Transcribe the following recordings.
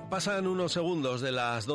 Pasan unos segundos de las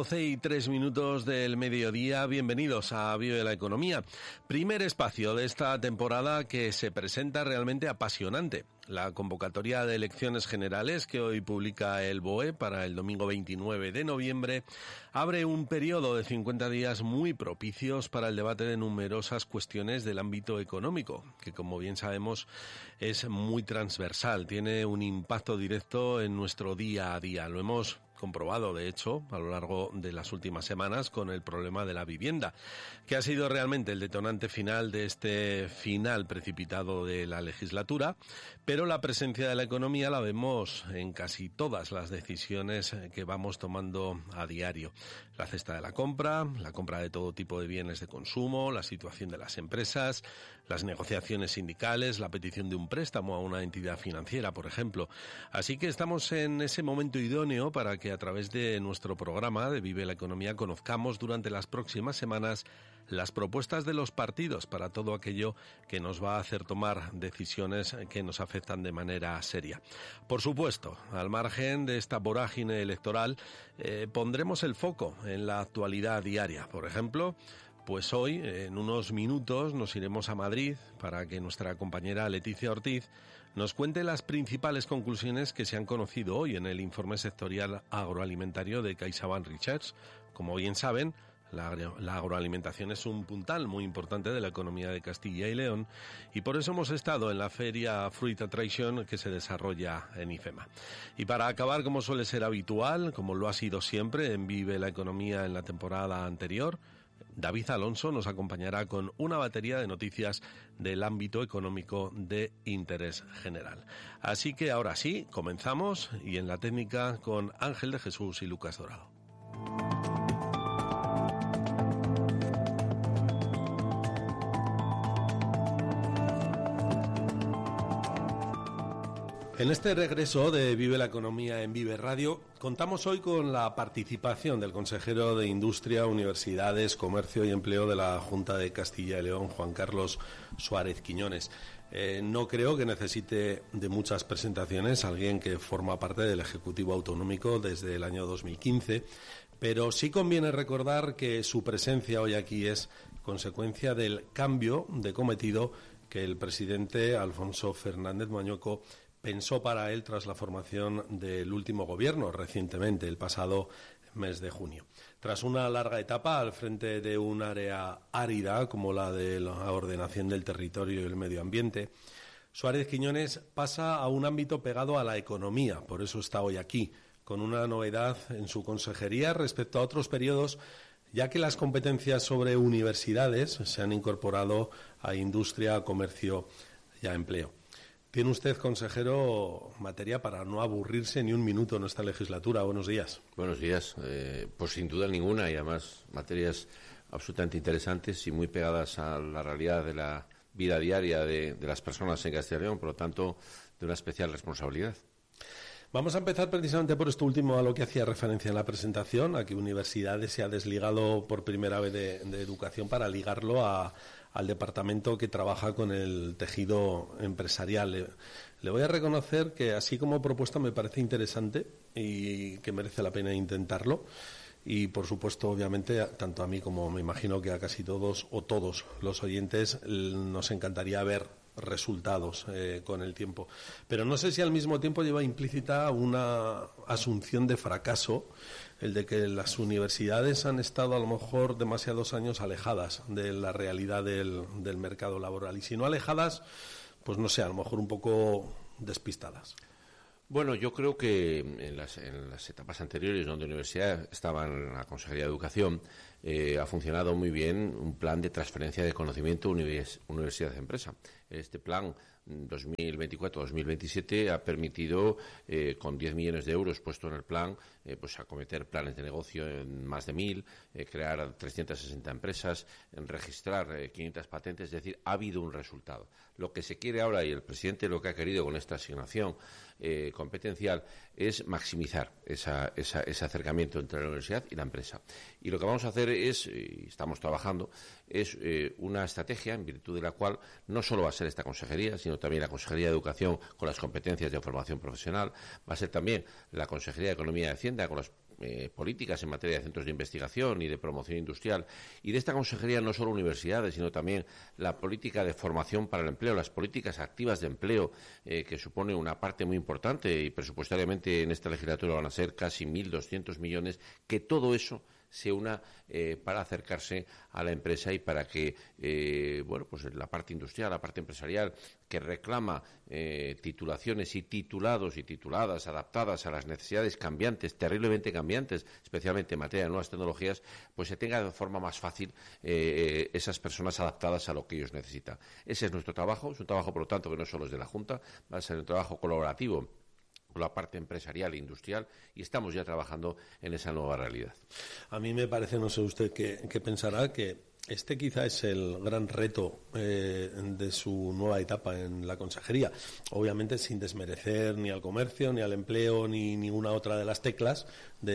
12:03 del mediodía. Bienvenidos a Vive la Economía. Primer espacio de esta temporada que se presenta realmente apasionante. La convocatoria de elecciones generales que hoy publica el BOE para el domingo 29 de noviembre abre un periodo de 50 días muy propicios para el debate de numerosas cuestiones del ámbito económico, que como bien sabemos es muy transversal, tiene un impacto directo en nuestro día a día. Lo hemos comprobado, de hecho, a lo largo de las últimas semanas con el problema de la vivienda, que ha sido realmente el detonante final de este final precipitado de la legislatura, pero la presencia de la economía la vemos en casi todas las decisiones que vamos tomando a diario. La cesta de la compra de todo tipo de bienes de consumo, la situación de las empresas, las negociaciones sindicales, la petición de un préstamo a una entidad financiera, por ejemplo. Así que estamos en ese momento idóneo para que a través de nuestro programa de Vive la Economía conozcamos durante las próximas semanas las propuestas de los partidos para todo aquello que nos va a hacer tomar decisiones que nos afectan de manera seria. Por supuesto, al margen de esta vorágine electoral, pondremos el foco en la actualidad diaria. Por ejemplo, pues hoy, en unos minutos, nos iremos a Madrid para que nuestra compañera Leticia Ortiz nos cuente las principales conclusiones que se han conocido hoy en el informe sectorial agroalimentario de CaixaBank Research. Como bien saben, la agroalimentación es un puntal muy importante de la economía de Castilla y León y por eso hemos estado en la feria Fruit Attraction que se desarrolla en IFEMA. Y para acabar, como suele ser habitual, como lo ha sido siempre en Vive la Economía en la temporada anterior, David Alonso nos acompañará con una batería de noticias del ámbito económico de interés general. Así que ahora sí, comenzamos y en la técnica con Ángel de Jesús y Lucas Dorado. En este regreso de Vive la Economía en Vive Radio, contamos hoy con la participación del consejero de Industria, Universidades, Comercio y Empleo de la Junta de Castilla y León, Juan Carlos Suárez Quiñones. No creo que necesite de muchas presentaciones alguien que forma parte del Ejecutivo Autonómico desde el año 2015, pero sí conviene recordar que su presencia hoy aquí es consecuencia del cambio de cometido que el presidente Alfonso Fernández Mañueco pensó para él tras la formación del último gobierno recientemente, el pasado mes de junio. Tras una larga etapa al frente de un área árida como la de la ordenación del territorio y el medio ambiente, Suárez Quiñones pasa a un ámbito pegado a la economía, por eso está hoy aquí, con una novedad en su consejería respecto a otros periodos, ya que las competencias sobre universidades se han incorporado a industria, comercio y a empleo. Tiene usted, consejero, materia para no aburrirse ni un minuto en esta legislatura. Buenos días. Buenos días. Pues sin duda ninguna y además materias absolutamente interesantes y muy pegadas a la realidad de la vida diaria de las personas en Castilla y León, por lo tanto, de una especial responsabilidad. Vamos a empezar precisamente por esto último a lo que hacía referencia en la presentación, a que Universidades se ha desligado por primera vez de educación para ligarlo al departamento que trabaja con el tejido empresarial. Le voy a reconocer que así como propuesta me parece interesante y que merece la pena intentarlo. Y, por supuesto, obviamente, tanto a mí como me imagino que a casi todos o todos los oyentes nos encantaría ver resultados con el tiempo. Pero no sé si al mismo tiempo lleva implícita una asunción de fracaso, el de que las universidades han estado a lo mejor demasiados años alejadas de la realidad del mercado laboral. Y si no alejadas, pues no sé, a lo mejor un poco despistadas. Bueno, yo creo que en las etapas anteriores, donde la universidad estaba en la Consejería de Educación, ha funcionado muy bien un plan de transferencia de conocimiento universidad-empresa. Este plan 2024-2027 ha permitido, con 10 millones de euros puesto en el plan, pues acometer planes de negocio en más de 1.000, crear 360 empresas, registrar 500 patentes, es decir, ha habido un resultado. Lo que se quiere ahora, y el presidente lo que ha querido con esta asignación, competencial es maximizar ese acercamiento entre la universidad y la empresa. Y lo que vamos a hacer es, y estamos trabajando, es una estrategia en virtud de la cual no solo va a ser esta consejería, sino también la Consejería de Educación con las competencias de formación profesional, va a ser también la Consejería de Economía y Hacienda con las políticas en materia de centros de investigación y de promoción industrial. Y de esta consejería no solo universidades, sino también la política de formación para el empleo, las políticas activas de empleo, que supone una parte muy importante y presupuestariamente en esta legislatura van a ser casi 1.200 millones, que todo eso se una para acercarse a la empresa y para que pues la parte industrial, la parte empresarial que reclama titulaciones y titulados y tituladas adaptadas a las necesidades cambiantes, terriblemente cambiantes, especialmente en materia de nuevas tecnologías, pues se tenga de forma más fácil esas personas adaptadas a lo que ellos necesitan. Ese es nuestro trabajo, es un trabajo, por lo tanto, que no solo es de la Junta, va a ser un trabajo colaborativo con la parte empresarial e industrial, y estamos ya trabajando en esa nueva realidad. A mí me parece, no sé usted qué pensará, que este quizá es el gran reto de su nueva etapa en la consejería. Obviamente sin desmerecer ni al comercio, ni al empleo, ni ninguna otra de las teclas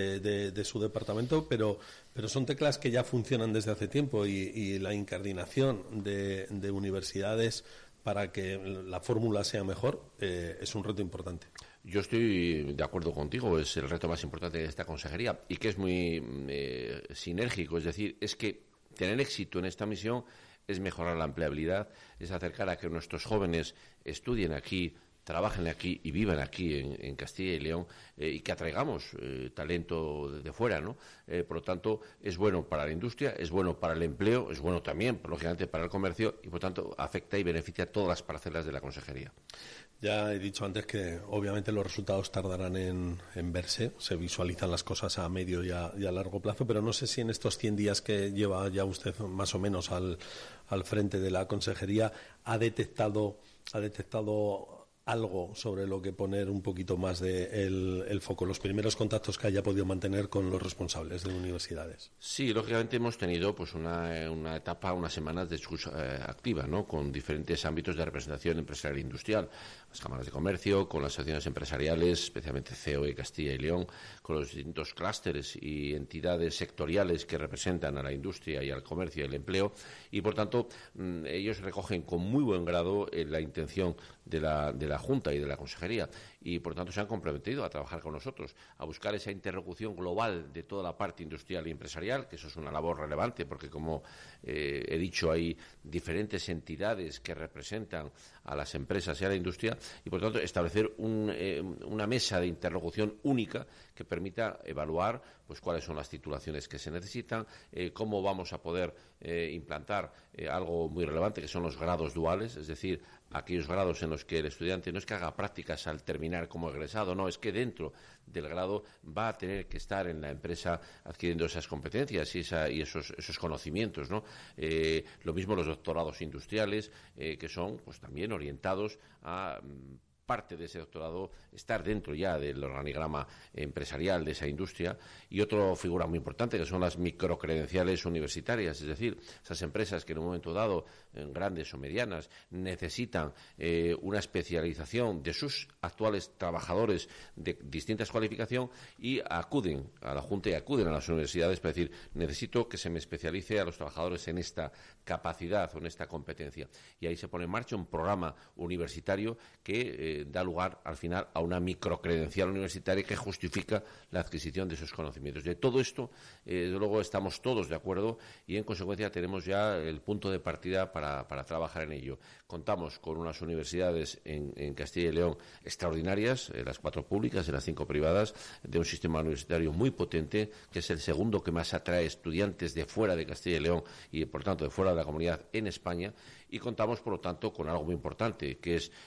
de su departamento, pero son teclas que ya funcionan desde hace tiempo y la incardinación de universidades para que la fórmula sea mejor es un reto importante. Yo estoy de acuerdo contigo, es el reto más importante de esta consejería y que es muy sinérgico, es decir, es que tener éxito en esta misión es mejorar la empleabilidad, es acercar a que nuestros jóvenes estudien aquí, trabajen aquí y vivan aquí en Castilla y León y que atraigamos talento de fuera, ¿no? Por lo tanto, es bueno para la industria, es bueno para el empleo, es bueno también, lógicamente, para el comercio y, por tanto, afecta y beneficia a todas las parcelas de la consejería. Ya he dicho antes que obviamente los resultados tardarán en verse, se visualizan las cosas a medio y a largo plazo, pero no sé si en estos 100 días que lleva ya usted más o menos al frente de la consejería ha detectado algo sobre lo que poner un poquito más el foco, los primeros contactos que haya podido mantener con los responsables de universidades. Sí, lógicamente hemos tenido pues una etapa, unas semanas de discusión activa, ¿no? Con diferentes ámbitos de representación empresarial e industrial, las cámaras de comercio, con las asociaciones empresariales, especialmente COE Castilla y León, con los distintos clústeres y entidades sectoriales que representan a la industria y al comercio y el empleo, y por tanto ellos recogen con muy buen grado la intención de la Junta y de la Consejería y por tanto se han comprometido a trabajar con nosotros, a buscar esa interlocución global de toda la parte industrial y empresarial, que eso es una labor relevante porque como he dicho hay diferentes entidades que representan a las empresas y a la industria y por tanto establecer una mesa de interlocución única que permita evaluar pues cuáles son las titulaciones que se necesitan, cómo vamos a poder implantar algo muy relevante que son los grados duales, es decir, aquellos grados en los que el estudiante no es que haga prácticas al terminar como egresado, no, es que dentro del grado va a tener que estar en la empresa adquiriendo esas competencias y esos conocimientos, ¿no? Lo mismo los doctorados industriales, que son pues también orientados a parte de ese doctorado estar dentro ya del organigrama empresarial de esa industria y otra figura muy importante que son las microcredenciales universitarias, es decir, esas empresas que en un momento dado, grandes o medianas, necesitan una especialización de sus actuales trabajadores de distintas cualificaciones y acuden a la Junta y acuden a las universidades para decir, necesito que se me especialice a los trabajadores en esta capacidad o en esta competencia. Y ahí se pone en marcha un programa universitario que da lugar al final a una microcredencial universitaria que justifica la adquisición de esos conocimientos. De todo esto, desde luego, estamos todos de acuerdo y en consecuencia tenemos ya el punto de partida para trabajar en ello. Contamos con unas universidades en Castilla y León extraordinarias, las 4 públicas y las 5 privadas, de un sistema universitario muy potente, que es el segundo que más atrae estudiantes de fuera de Castilla y León y, por tanto, de fuera de la comunidad en España. Y contamos, por lo tanto, con algo muy importante, que es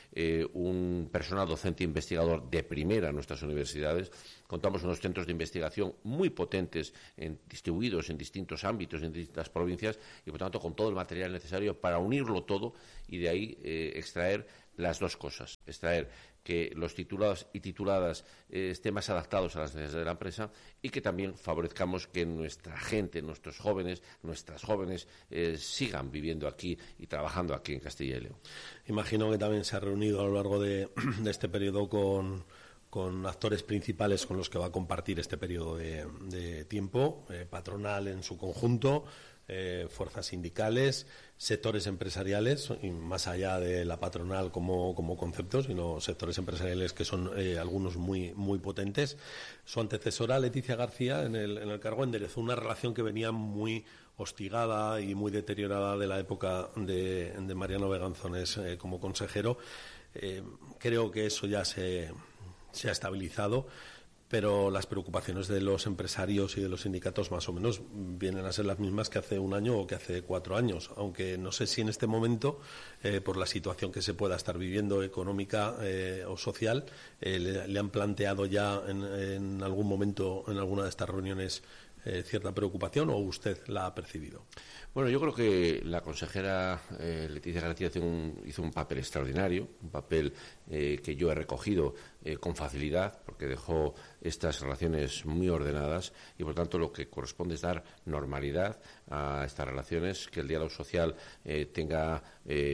un personal docente investigador de primera en nuestras universidades. Contamos con unos centros de investigación muy potentes, distribuidos en distintos ámbitos, en distintas provincias, y, por tanto, con todo el material necesario para unirlo todo y de ahí extraer las dos cosas. Extraer que los titulados y tituladas estén más adaptados a las necesidades de la empresa y que también favorezcamos que nuestra gente, nuestros jóvenes, nuestras jóvenes sigan viviendo aquí y trabajando aquí en Castilla y León. Imagino que también se ha reunido a lo largo de este periodo con con actores principales con los que va a compartir este periodo de tiempo, patronal en su conjunto, fuerzas sindicales, sectores empresariales, y más allá de la patronal como concepto, sino sectores empresariales que son algunos muy, muy potentes. Su antecesora, Leticia García, en el cargo enderezó una relación que venía muy hostigada y muy deteriorada de la época de Mariano Beganzones como consejero. Creo que eso ya se ha estabilizado, pero las preocupaciones de los empresarios y de los sindicatos más o menos vienen a ser las mismas que hace un año o que hace 4 años, aunque no sé si en este momento, por la situación que se pueda estar viviendo económica o social, le han planteado ya en algún momento, en alguna de estas reuniones, cierta preocupación, o usted la ha percibido. Bueno, yo creo que la consejera Leticia García hizo un papel extraordinario, un papel que yo he recogido con facilidad, porque dejó estas relaciones muy ordenadas y, por tanto, lo que corresponde es dar normalidad a estas relaciones, que el diálogo social tenga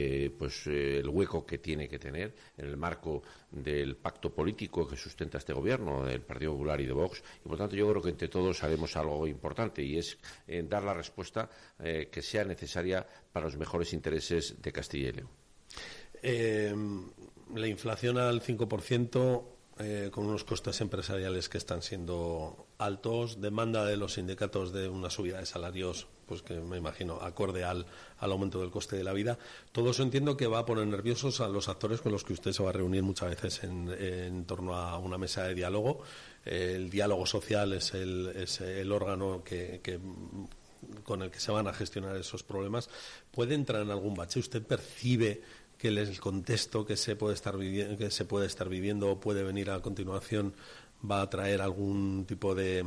el hueco que tiene que tener en el marco del pacto político que sustenta este gobierno, del Partido Popular y de Vox, y, por tanto, yo creo que entre todos haremos algo importante, y es dar la respuesta que sea necesaria para los mejores intereses de Castilla y León. La inflación al 5%, con unos costes empresariales que están siendo altos, demanda de los sindicatos de una subida de salarios, pues que me imagino acorde al aumento del coste de la vida. Todo eso entiendo que va a poner nerviosos a los actores con los que usted se va a reunir muchas veces en torno a una mesa de diálogo. El diálogo social es el órgano con el que se van a gestionar esos problemas. ¿Puede entrar en algún bache? ¿Usted percibe que el contexto que se puede estar viviendo o puede venir a continuación va a traer algún tipo de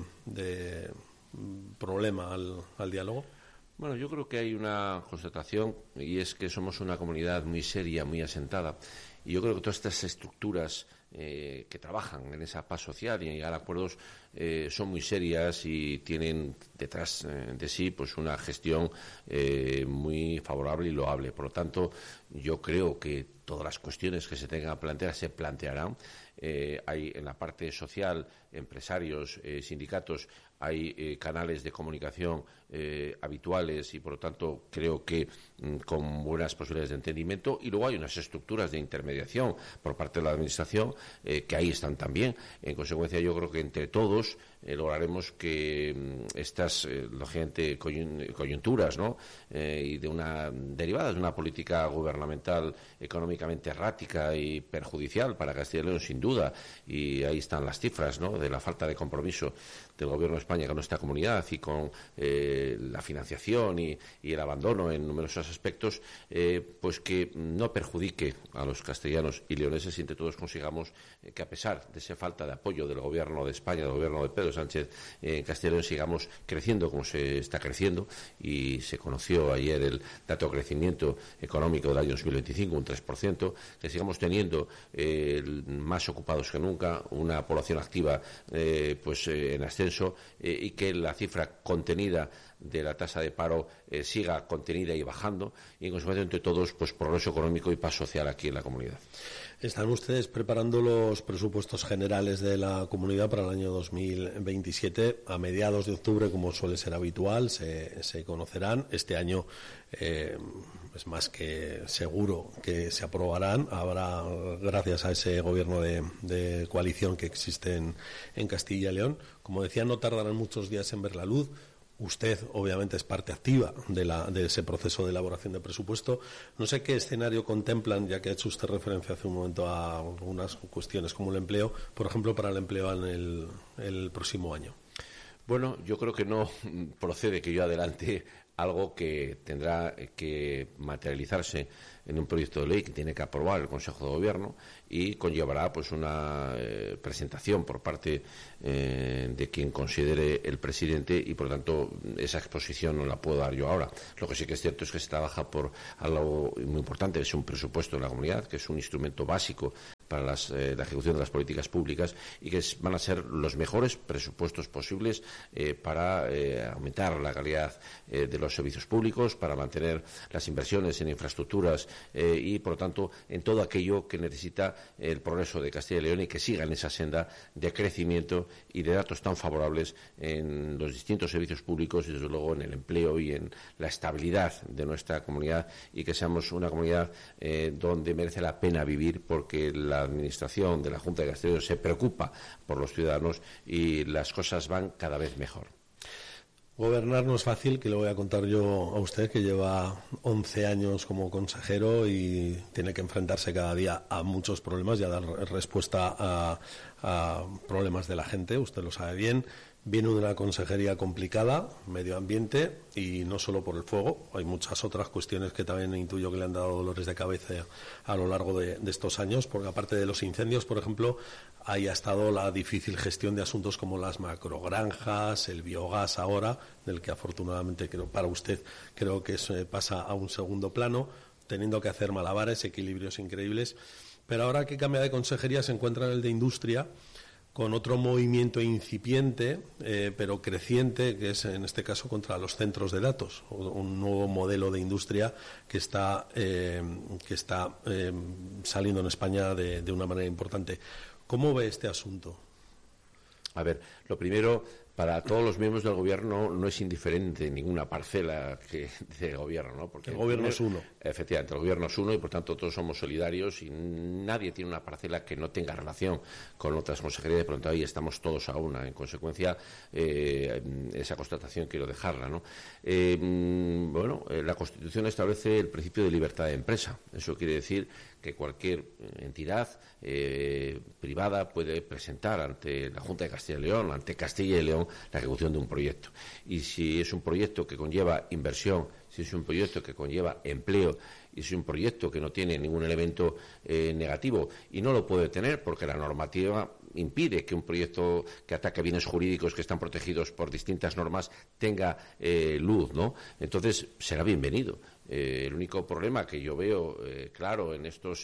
problema al diálogo? Bueno, yo creo que hay una constatación, y es que somos una comunidad muy seria, muy asentada, y yo creo que todas estas estructuras que trabajan en esa paz social y en llegar a acuerdos son muy serias y tienen detrás de sí pues una gestión muy favorable y loable. Por lo tanto, yo creo que todas las cuestiones que se tengan que plantear se plantearán. Hay en la parte social, empresarios, sindicatos, hay canales de comunicación habituales y, por lo tanto, creo que con buenas posibilidades de entendimiento. Y luego hay unas estructuras de intermediación por parte de la Administración que ahí están también. En consecuencia, yo creo que entre todos lograremos que estas, lógicamente, coyunturas, ¿no? Y derivadas de una política gubernamental económicamente errática y perjudicial para Castilla y León, sin duda, y ahí están las cifras, ¿no?, de la falta de compromiso del Gobierno de España con nuestra comunidad y con la financiación y el abandono en numerosos aspectos, pues que no perjudique a los castellanos y leoneses, y entre todos consigamos que, a pesar de esa falta de apoyo del Gobierno de España, del Gobierno de Pedro Sánchez en Castilla y León, sigamos creciendo como se está creciendo, y se conoció ayer el dato de crecimiento económico del año 2025, un 3%, que sigamos teniendo más ocupados que nunca, una población activa en ascenso, y que la cifra contenida de la tasa de paro siga contenida y bajando, y en consecuencia entre todos pues progreso económico y paz social aquí en la comunidad. ¿Están ustedes preparando los presupuestos generales de la comunidad para el año 2027? A mediados de octubre, como suele ser habitual, se conocerán. Este año es más que seguro que se aprobarán. Habrá, gracias a ese gobierno de coalición que existe en Castilla y León. Como decía, no tardarán muchos días en ver la luz. Usted, obviamente, es parte activa de ese proceso de elaboración de presupuesto. No sé qué escenario contemplan, ya que ha hecho usted referencia hace un momento a algunas cuestiones como el empleo, por ejemplo, para el empleo en el próximo año. Bueno, yo creo que no procede que yo adelante algo que tendrá que materializarse en un proyecto de ley que tiene que aprobar el Consejo de Gobierno y conllevará pues una presentación por parte de quien considere el presidente, y por lo tanto esa exposición no la puedo dar yo ahora. Lo que sí que es cierto es que se trabaja por algo muy importante, es un presupuesto de la comunidad, que es un instrumento básico para la ejecución de las políticas públicas y que van a ser los mejores presupuestos posibles para aumentar la calidad de los servicios públicos, para mantener las inversiones en infraestructuras y, por lo tanto, en todo aquello que necesita el progreso de Castilla y León y que siga en esa senda de crecimiento y de datos tan favorables en los distintos servicios públicos y, desde luego, en el empleo y en la estabilidad de nuestra comunidad, y que seamos una comunidad donde merece la pena vivir, porque la Administración de la Junta de Castilla y León se preocupa por los ciudadanos y las cosas van cada vez mejor. Gobernar no es fácil, que le voy a contar yo a usted, que lleva 11 años como consejero y tiene que enfrentarse cada día a muchos problemas y a dar respuesta a problemas de la gente. Usted lo sabe bien. Viene de una consejería complicada, medio ambiente, y no solo por el fuego. Hay muchas otras cuestiones que también intuyo que le han dado dolores de cabeza a lo largo de estos años, porque aparte de los incendios, por ejemplo, ahí ha estado la difícil gestión de asuntos como las macrogranjas, el biogás ahora, del que afortunadamente para usted creo que eso pasa a un segundo plano, teniendo que hacer malabares, equilibrios increíbles. Pero ahora que cambia de consejería se encuentra en el de industria, con otro movimiento incipiente, pero creciente, que es en este caso contra los centros de datos, un nuevo modelo de industria que está saliendo en España de una manera importante. ¿Cómo ve este asunto? A ver, lo primero, para todos los miembros del Gobierno no es indiferente ninguna parcela de Gobierno, ¿no? Porque el Gobierno es uno. Efectivamente, el Gobierno es uno y, por tanto, todos somos solidarios y nadie tiene una parcela que no tenga relación con otras consejerías. Por lo tanto, ahí estamos todos a una. En consecuencia, esa constatación quiero dejarla, ¿no? La Constitución establece el principio de libertad de empresa. Eso quiere decir que cualquier entidad privada puede presentar ante la Junta de Castilla y León, ante Castilla y León, la ejecución de un proyecto. Y si es un proyecto que conlleva inversión, si es un proyecto que conlleva empleo y si es un proyecto que no tiene ningún elemento negativo, y no lo puede tener porque la normativa impide que un proyecto que ataque bienes jurídicos que están protegidos por distintas normas tenga luz, ¿no? Entonces será bienvenido. El único problema que yo veo claro en estos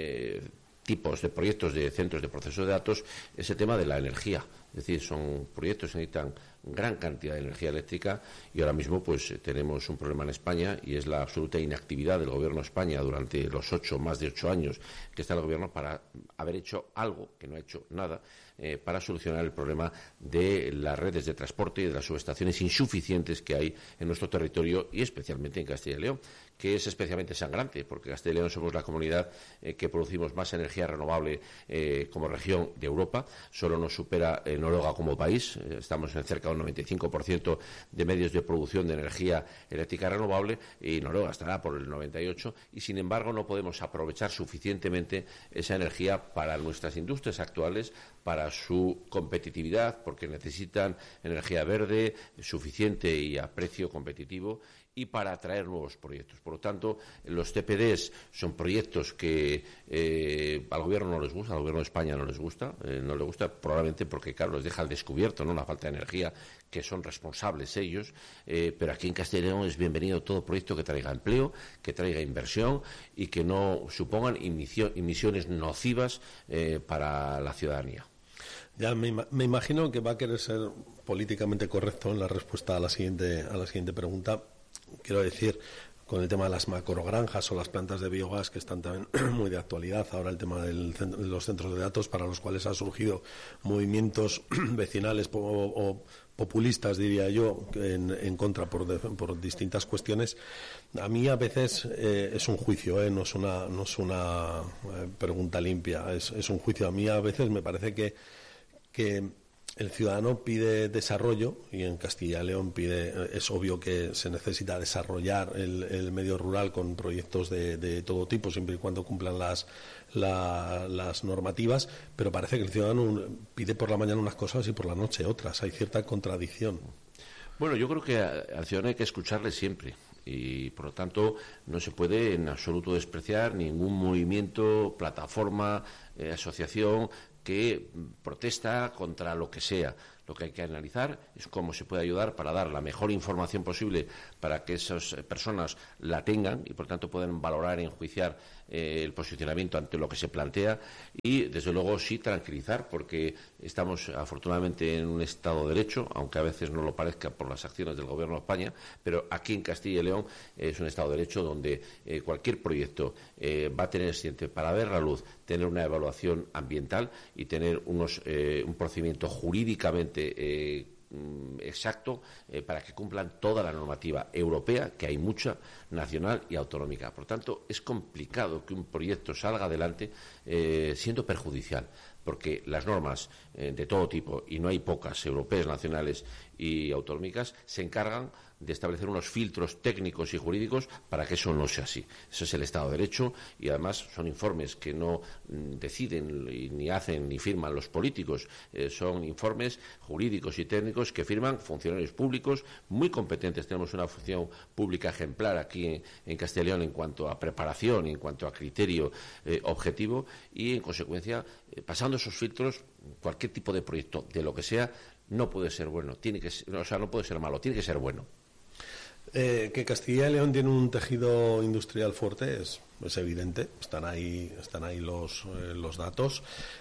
tipos de proyectos de centros de proceso de datos es el tema de la energía. Es decir, son proyectos que necesitan gran cantidad de energía eléctrica y ahora mismo pues tenemos un problema en España y es la absoluta inactividad del Gobierno de España durante los más de 8 años que está el Gobierno para haber hecho algo, que no ha hecho nada, para solucionar el problema de las redes de transporte y de las subestaciones insuficientes que hay en nuestro territorio y especialmente en Castilla y León, que es especialmente sangrante, porque Castilla y León somos la comunidad que producimos más energía renovable como región de Europa. Solo nos supera Noruega como país. Estamos en cerca de un 95% de medios de producción de energía eléctrica renovable y Noruega estará por el 98%, y sin embargo no podemos aprovechar suficientemente esa energía para nuestras industrias actuales, para su competitividad, porque necesitan energía verde suficiente y a precio competitivo, y para atraer nuevos proyectos. Por lo tanto, los TPDs son proyectos que al Gobierno no les gusta, al Gobierno de España no les gusta, probablemente porque, claro, les deja al descubierto, ¿no?, una falta de energía, que son responsables ellos, pero aquí en Castilla y León es bienvenido todo proyecto que traiga empleo, que traiga inversión y que no supongan emisiones nocivas para la ciudadanía. Ya me imagino que va a querer ser políticamente correcto en la respuesta a la siguiente pregunta. Quiero decir, con el tema de las macrogranjas o las plantas de biogás, que están también muy de actualidad, ahora el tema de los centros de datos, para los cuales han surgido movimientos vecinales o populistas, diría yo, en contra por distintas cuestiones. A mí a veces es un juicio, no es una pregunta limpia, es un juicio. A mí a veces me parece que el ciudadano pide desarrollo y en Castilla y León es obvio que se necesita desarrollar el medio rural con proyectos de todo tipo, siempre y cuando cumplan las normativas, pero parece que el ciudadano pide por la mañana unas cosas y por la noche otras. Hay cierta contradicción. Bueno, yo creo que al ciudadano hay que escucharle siempre y, por lo tanto, no se puede en absoluto despreciar ningún movimiento, plataforma, asociación que protesta contra lo que sea. Lo que hay que analizar es cómo se puede ayudar para dar la mejor información posible para que esas personas la tengan y, por tanto, puedan valorar e enjuiciar el posicionamiento ante lo que se plantea y, desde luego, sí tranquilizar, porque estamos afortunadamente en un Estado de Derecho, aunque a veces no lo parezca por las acciones del Gobierno de España, pero aquí en Castilla y León es un Estado de Derecho donde cualquier proyecto va a tener siempre, para ver la luz, tener una evaluación ambiental y tener un procedimiento jurídicamente exacto para que cumplan toda la normativa europea, que hay mucha, nacional y autonómica. Por tanto, es complicado que un proyecto salga adelante siendo perjudicial, porque las normas de todo tipo, y no hay pocas, europeas, nacionales y autonómicas, se encargan de establecer unos filtros técnicos y jurídicos para que eso no sea así. Eso es el Estado de Derecho y, además, son informes que no deciden ni hacen ni firman los políticos. Son informes jurídicos y técnicos que firman funcionarios públicos muy competentes. Tenemos una función pública ejemplar aquí en Castilla y León en cuanto a preparación, en cuanto a criterio objetivo y, en consecuencia, pasando esos filtros, cualquier tipo de proyecto, de lo que sea, no puede ser bueno, no puede ser malo, tiene que ser bueno. Que Castilla y León tiene un tejido industrial fuerte es evidente, están ahí los datos,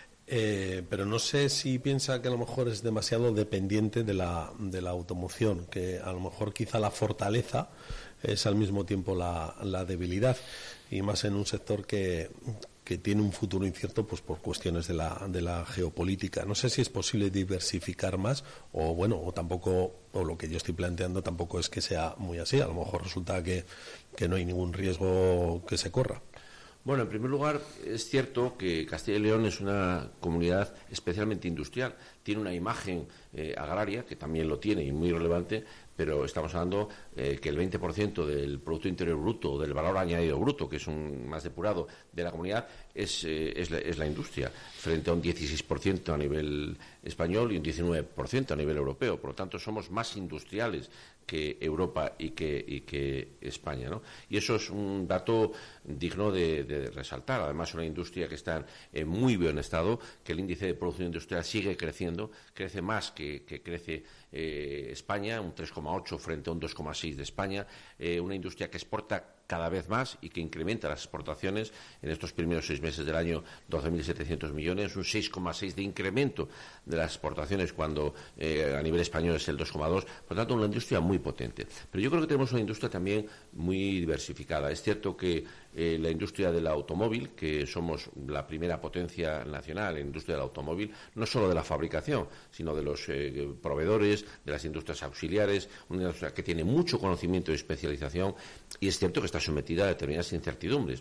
pero no sé si piensa que a lo mejor es demasiado dependiente de la automoción, que a lo mejor quizá la fortaleza es al mismo tiempo la debilidad, y más en un sector que tiene un futuro incierto, pues por cuestiones de la geopolítica. No sé si es posible diversificar más o tampoco, o lo que yo estoy planteando tampoco es que sea muy así. A lo mejor resulta que no hay ningún riesgo que se corra. Bueno, en primer lugar, es cierto que Castilla y León es una comunidad especialmente industrial. Tiene una imagen agraria, que también lo tiene y muy relevante, pero estamos hablando que el 20% del Producto Interior Bruto, del valor añadido bruto, que es un más depurado de la comunidad, es la industria, frente a un 16% a nivel español y un 19% a nivel europeo. Por lo tanto, somos más industriales que Europa y que España, ¿no? Y eso es un dato digno de resaltar. Además, una industria que está en muy buen estado, que el índice de producción industrial sigue creciendo, crece más que crece España, un 3,8 frente a un 2,6 de España, una industria que exporta cada vez más y que incrementa las exportaciones en estos primeros 6 meses del año, 12.700 millones, un 6,6 de incremento de las exportaciones cuando a nivel español es el 2,2, por tanto una industria muy potente. Pero yo creo que tenemos una industria también muy diversificada. Es cierto que la industria del automóvil, que somos la primera potencia nacional en industria del automóvil, no solo de la fabricación, sino de los proveedores, de las industrias auxiliares, una industria que tiene mucho conocimiento y especialización, y es cierto que está sometida a determinadas incertidumbres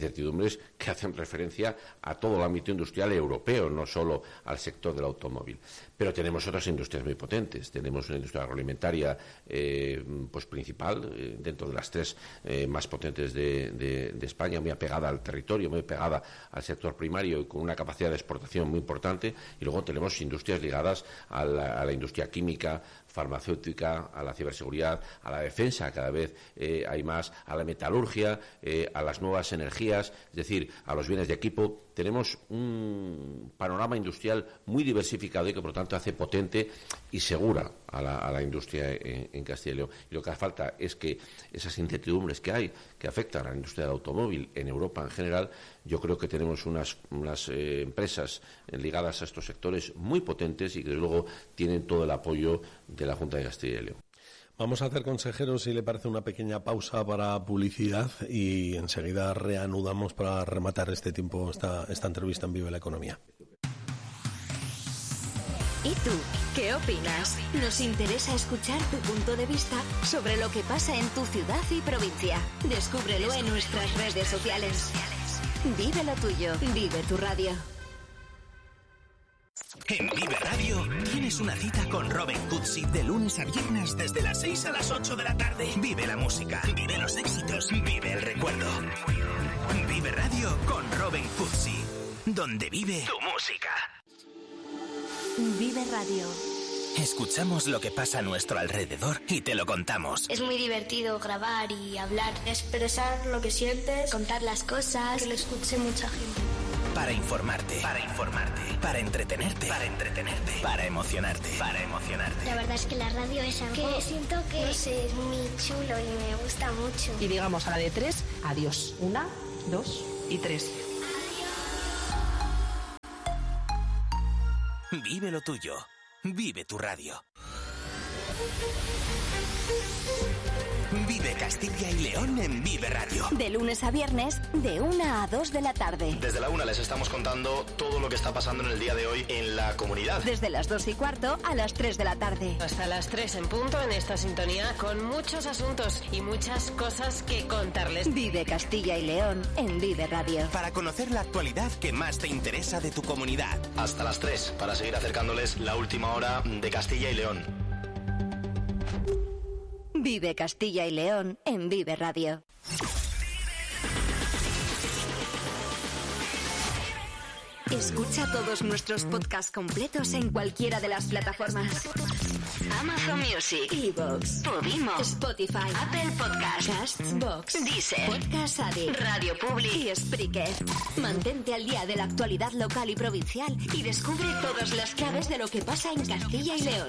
que hacen referencia a todo el ámbito industrial europeo, no solo al sector del automóvil. Pero tenemos otras industrias muy potentes. Tenemos una industria agroalimentaria pues principal, dentro de las 3 más potentes de España, muy apegada al territorio, muy apegada al sector primario y con una capacidad de exportación muy importante. Y luego tenemos industrias ligadas a la industria química, farmacéutica, a la ciberseguridad, a la defensa, cada vez hay más, a la metalurgia, a las nuevas energías, es decir, a los bienes de equipo. Tenemos un panorama industrial muy diversificado y que, por lo tanto, hace potente y segura a la industria en Castilla y León. Y lo que hace falta es que esas incertidumbres que hay, que afectan a la industria del automóvil en Europa en general, yo creo que tenemos unas empresas ligadas a estos sectores muy potentes y que, desde luego, tienen todo el apoyo de la Junta de Castilla y León. Vamos a hacer, consejero, si le parece, una pequeña pausa para publicidad y enseguida reanudamos para rematar este tiempo, esta entrevista en Vive la Economía. ¿Y tú? ¿Qué opinas? Nos interesa escuchar tu punto de vista sobre lo que pasa en tu ciudad y provincia. Descúbrelo en nuestras redes sociales. Vive lo tuyo. Vive tu radio. En Vive Radio tienes una cita con Robin Cutsi de lunes a viernes desde las 6 a las 8 de la tarde. Vive la música, vive los éxitos, vive el recuerdo. Vive Radio con Robin Cutsi, donde vive tu música. Vive Radio. Escuchamos lo que pasa a nuestro alrededor y te lo contamos. Es muy divertido grabar y hablar, expresar lo que sientes, contar las cosas, que lo escuche mucha gente. Para informarte. Para entretenerte. Para emocionarte. La verdad es que la radio es algo que siento que es muy chulo y me gusta mucho. Y digamos a la de 3, adiós. 1, 2 y 3. Vive lo tuyo. Vive tu radio. Vive Castilla y León en Vive Radio. De lunes a viernes, de 1 a 2 de la tarde. Desde la 1 les estamos contando todo lo que está pasando en el día de hoy en la comunidad. Desde las 2:15 a las 3 de la tarde. Hasta las 3 en punto en esta sintonía con muchos asuntos y muchas cosas que contarles. Vive Castilla y León en Vive Radio. Para conocer la actualidad que más te interesa de tu comunidad. Hasta las 3 para seguir acercándoles la última hora de Castilla y León. Vive Castilla y León en Vive Radio. Escucha todos nuestros podcasts completos en cualquiera de las plataformas: Amazon Music, iVoox, Podimo, Spotify, Apple Podcasts, Castbox, Deezer, Podcast Addict, Radio Public y Spreaker. Mantente al día de la actualidad local y provincial y descubre todas las claves de lo que pasa en Castilla y León.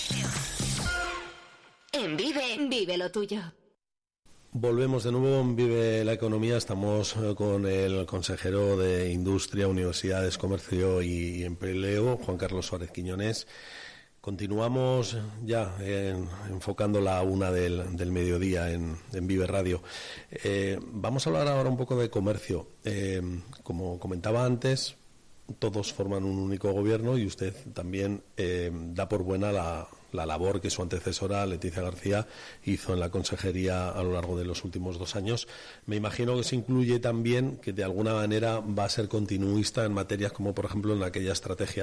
En Vive lo tuyo. Volvemos de nuevo en Vive la Economía. Estamos con el consejero de Industria, Universidades, Comercio y Empleo, Juan Carlos Suárez Quiñones. Continuamos ya enfocando la 1 del mediodía en Vive Radio. Vamos a hablar ahora un poco de comercio. Como comentaba antes, todos forman un único gobierno y usted también da por buena la labor que su antecesora, Leticia García, hizo en la consejería a lo largo de los últimos 2 años. Me imagino que se incluye también que de alguna manera va a ser continuista en materias como, por ejemplo, en aquella estrategia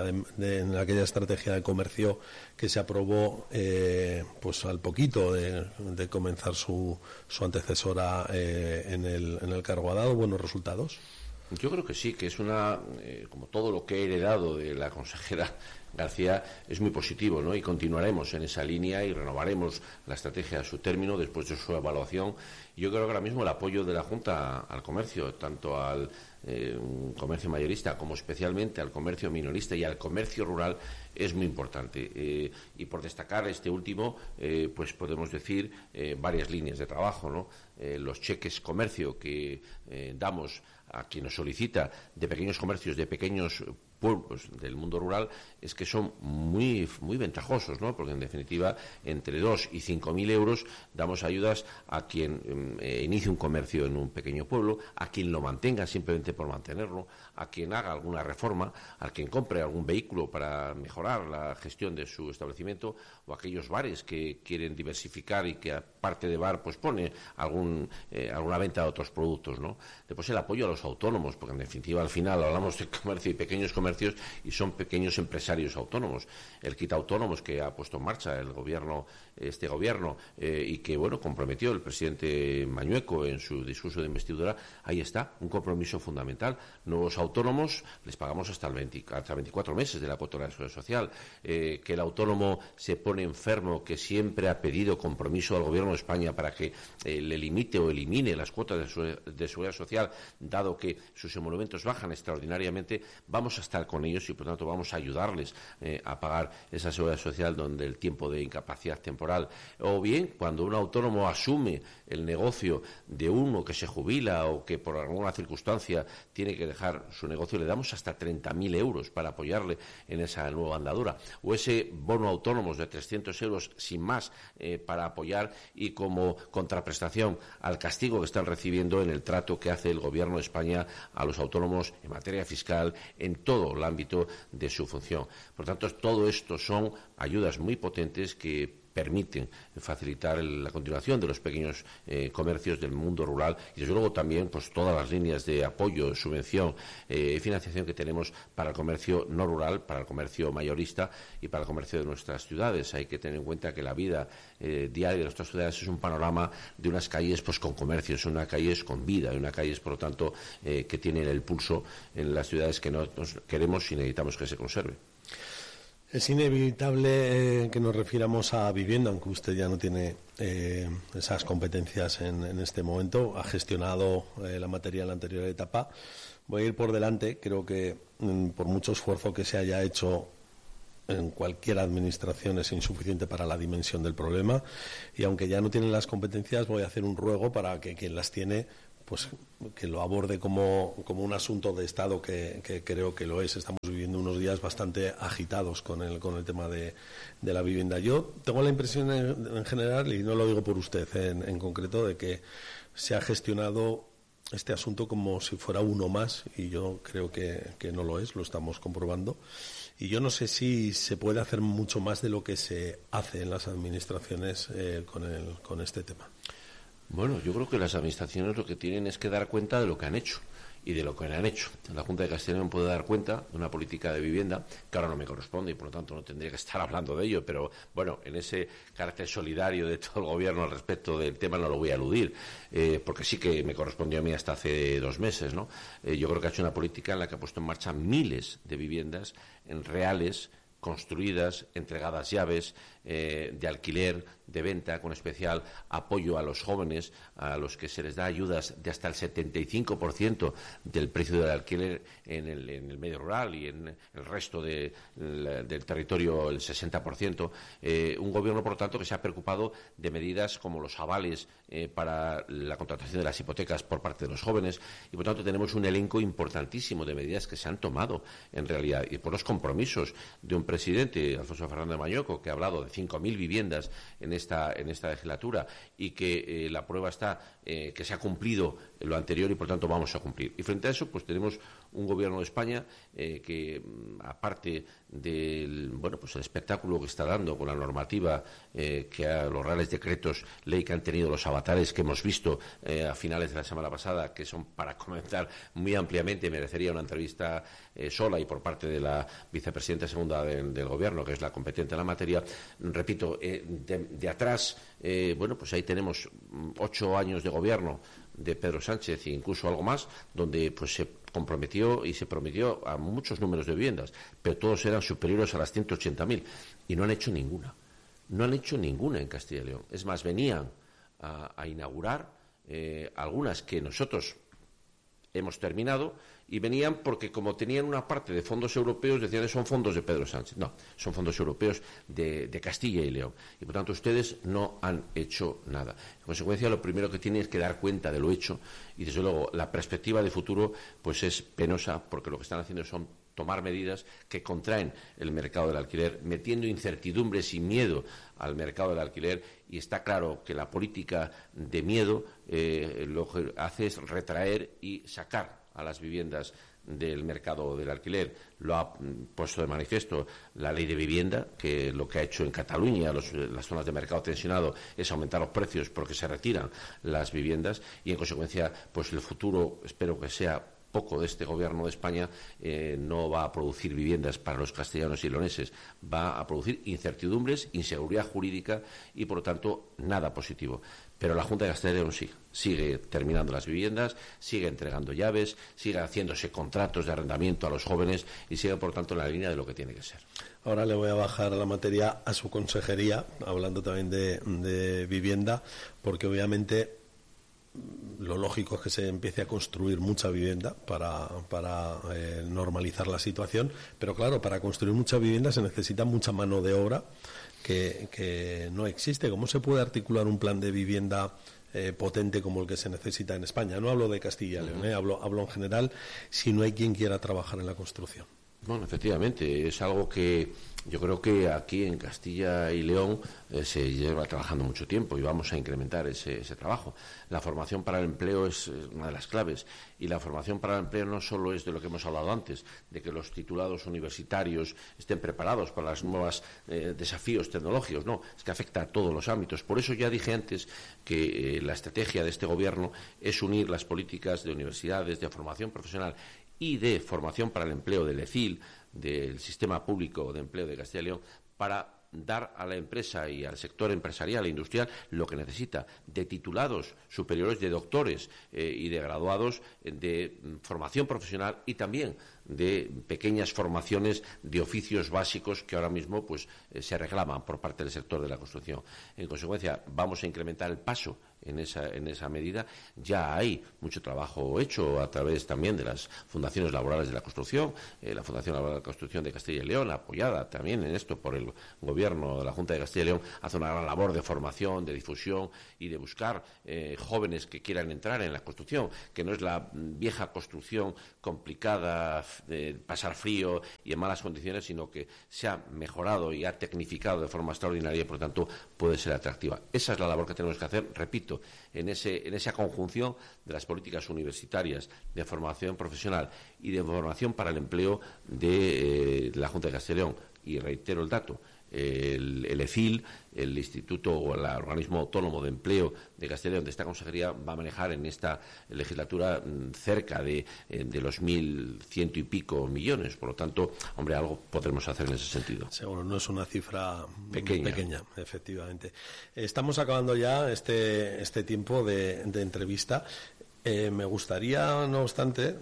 de comercio que se aprobó pues al poquito de comenzar su antecesora en el cargo. ¿Ha dado buenos resultados? Yo creo que sí, que es como todo lo que he heredado de la consejera García, es muy positivo, ¿no? Y continuaremos en esa línea y renovaremos la estrategia a su término después de su evaluación. Yo creo que ahora mismo el apoyo de la Junta al comercio, tanto al comercio mayorista como especialmente al comercio minorista y al comercio rural, es muy importante. Y por destacar este último, pues podemos decir varias líneas de trabajo, ¿no? Los cheques comercio que damos a quien nos solicita de pequeños comercios, de pequeños pueblos del mundo rural, es que son muy ventajosos, ¿no? Porque en definitiva entre 2 y 5.000 euros damos ayudas a quien inicie un comercio en un pequeño pueblo, a quien lo mantenga simplemente por mantenerlo, a quien haga alguna reforma, a quien compre algún vehículo para mejorar la gestión de su establecimiento, o a aquellos bares que quieren diversificar y que aparte de bar pues pone alguna venta de otros productos, ¿no? Después el apoyo a los autónomos, porque en definitiva al final hablamos de comercio y pequeños comercios y son pequeños empresarios autónomos. El kit autónomos que ha puesto en marcha este gobierno y que comprometió el presidente Mañueco en su discurso de investidura, ahí está, un compromiso fundamental. Nuevos autónomos les pagamos hasta 24 meses de la cuota de la seguridad social. Que el autónomo se pone enfermo, que siempre ha pedido compromiso al gobierno de España para que le limite o elimine las cuotas de seguridad social, dado que sus emolumentos bajan extraordinariamente, vamos a estar con ellos y por tanto vamos a ayudarles a pagar esa seguridad social donde el tiempo de incapacidad temporal, o bien cuando un autónomo asume el negocio de uno que se jubila o que por alguna circunstancia tiene que dejar su negocio, le damos hasta 30.000 euros para apoyarle en esa nueva andadura, o ese bono autónomos de 300 euros sin más para apoyar y como contraprestación al castigo que están recibiendo en el trato que hace el gobierno de España a los autónomos en materia fiscal en todo el ámbito de su función. Por tanto, todo esto son ayudas muy potentes que permiten facilitar la continuación de los pequeños comercios del mundo rural y desde luego también pues todas las líneas de apoyo, subvención y financiación que tenemos para el comercio no rural, para el comercio mayorista y para el comercio de nuestras ciudades. Hay que tener en cuenta que la vida diaria de nuestras ciudades es un panorama de unas calles pues con comercios, unas calles con vida, unas calles por lo tanto que tienen el pulso en las ciudades que nosotros queremos y necesitamos que se conserve. Es inevitable que nos refiramos a vivienda, aunque usted ya no tiene esas competencias en este momento. Ha gestionado la materia en la anterior etapa, voy a ir por delante. Creo que por mucho esfuerzo que se haya hecho en cualquier administración es insuficiente para la dimensión del problema, y aunque ya no tienen las competencias, voy a hacer un ruego para que quien las tiene pues que lo aborde como un asunto de Estado, que creo que lo es. Estamos viviendo unos días bastante agitados con el tema de la vivienda. Yo tengo la impresión en general, y no lo digo por usted en concreto, de que se ha gestionado este asunto como si fuera uno más, y yo creo que no lo es, lo estamos comprobando. Y yo no sé si se puede hacer mucho más de lo que se hace en las administraciones con este tema. Bueno, yo creo que las administraciones lo que tienen es que dar cuenta de lo que han hecho y de lo que no han hecho. La Junta de Castilla y León puede dar cuenta de una política de vivienda que ahora no me corresponde y por lo tanto no tendría que estar hablando de ello, pero bueno, en ese carácter solidario de todo el Gobierno al respecto del tema no lo voy a eludir, porque sí que me correspondió a mí hasta hace 2 meses, ¿no? Yo creo que ha hecho una política en la que ha puesto en marcha miles de viviendas reales, construidas, entregadas llaves, de alquiler, de venta, con especial apoyo a los jóvenes, a los que se les da ayudas de hasta el 75% del precio del alquiler en el medio rural, y en el resto del territorio el 60%. Un gobierno, por lo tanto, que se ha preocupado de medidas como los avales para la contratación de las hipotecas por parte de los jóvenes, y por lo tanto tenemos un elenco importantísimo de medidas que se han tomado en realidad, y por los compromisos de un presidente, Alfonso Fernández Mañoco, que ha hablado de 5.000 viviendas en esta legislatura, y que la prueba está que se ha cumplido lo anterior y por tanto vamos a cumplir. Y frente a eso, pues tenemos un Gobierno de España que, aparte del el espectáculo que está dando con la normativa, que a los reales decretos ley que han tenido los avatares que hemos visto a finales de la semana pasada, que son para comentar muy ampliamente, merecería una entrevista sola y por parte de la vicepresidenta segunda del Gobierno, que es la competente en la materia. Repito, de atrás, pues ahí tenemos 8 años de gobierno de Pedro Sánchez e incluso algo más, donde pues se comprometió y se prometió a muchos números de viviendas, pero todos eran superiores a las 180.000 y no han hecho ninguna. No han hecho ninguna en Castilla y León. Es más, venían a inaugurar algunas que nosotros hemos terminado, y venían porque como tenían una parte de fondos europeos decían que son fondos de Pedro Sánchez. No, son fondos europeos de Castilla y León, y por tanto ustedes no han hecho nada. En consecuencia, lo primero que tienen es que dar cuenta de lo hecho, y desde luego la perspectiva de futuro pues es penosa, porque lo que están haciendo son tomar medidas que contraen el mercado del alquiler, metiendo incertidumbres y miedo al mercado del alquiler, y está claro que la política de miedo lo que hace es retraer y sacar a las viviendas del mercado del alquiler. Lo ha puesto de manifiesto la ley de vivienda, que lo que ha hecho en Cataluña, las zonas de mercado tensionado, es aumentar los precios porque se retiran las viviendas, y en consecuencia pues el futuro espero que sea poco de este Gobierno de España. No va a producir viviendas para los castellanos y leoneses, va a producir incertidumbres, inseguridad jurídica y, por lo tanto, nada positivo. Pero la Junta de Castilla y León sigue terminando las viviendas, sigue entregando llaves, sigue haciéndose contratos de arrendamiento a los jóvenes y sigue, por tanto, en la línea de lo que tiene que ser. Ahora le voy a bajar la materia a su consejería, hablando también de vivienda, porque obviamente lo lógico es que se empiece a construir mucha vivienda para normalizar la situación, pero claro, para construir mucha vivienda se necesita mucha mano de obra que no existe. ¿Cómo se puede articular un plan de vivienda potente como el que se necesita en España? No hablo de Castilla y León, hablo en general, si no hay quien quiera trabajar en la construcción. Bueno, efectivamente, es algo que yo creo que aquí en Castilla y León se lleva trabajando mucho tiempo y vamos a incrementar ese trabajo. La formación para el empleo es una de las claves, y la formación para el empleo no solo es de lo que hemos hablado antes, de que los titulados universitarios estén preparados para los nuevos desafíos tecnológicos, no, es que afecta a todos los ámbitos. Por eso ya dije antes que la estrategia de este Gobierno es unir las políticas de universidades, de formación profesional y de formación para el empleo del ECIL, del Sistema Público de Empleo de Castilla y León, para dar a la empresa y al sector empresarial e industrial lo que necesita, de titulados superiores, de doctores y de graduados de formación profesional, y también de pequeñas formaciones de oficios básicos que ahora mismo pues se reclaman por parte del sector de la construcción. En consecuencia, vamos a incrementar el paso en esa medida. Ya hay mucho trabajo hecho a través también de las fundaciones laborales de la construcción, la Fundación Laboral de la Construcción de Castilla y León, apoyada también en esto por el Gobierno de la Junta de Castilla y León, hace una gran labor de formación, de difusión y de buscar jóvenes que quieran entrar en la construcción, que no es la vieja construcción complicada, de pasar frío y en malas condiciones, sino que se ha mejorado y ha tecnificado de forma extraordinaria y, por tanto, puede ser atractiva. Esa es la labor que tenemos que hacer, repito, en esa conjunción de las políticas universitarias, de formación profesional y de formación para el empleo de la Junta de Castilla y León. Y reitero el dato, el ECIL, el Instituto o el Organismo Autónomo de Empleo de Castilla y León, de esta consejería, va a manejar en esta legislatura cerca de los 1.100 y pico millones. Por lo tanto, hombre, algo podremos hacer en ese sentido. Seguro, no es una cifra pequeña, efectivamente. Estamos acabando ya este tiempo de entrevista. Me gustaría, no obstante,